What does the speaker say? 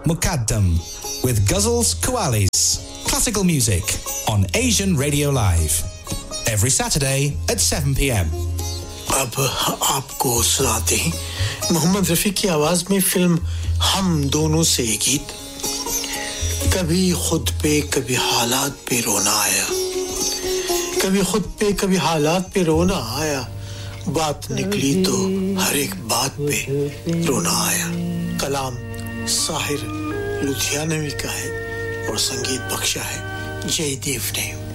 Muqaddam with Ghazals Qawwalis. Classical music on Asian Radio Live. Every Saturday at 7 p.m. अब आपको सुनाते हैं मोहम्मद रफ़ी की आवाज़ में फिल्म हम दोनों से ये गीत कभी खुद पे कभी हालात पे रोना आया कभी खुद पे कभी हालात पे रोना आया बात निकली तो हर एक बात पे रोना आया कलाम साहिर लुधियानवी का है और संगीत बख्शा है जयदेव ने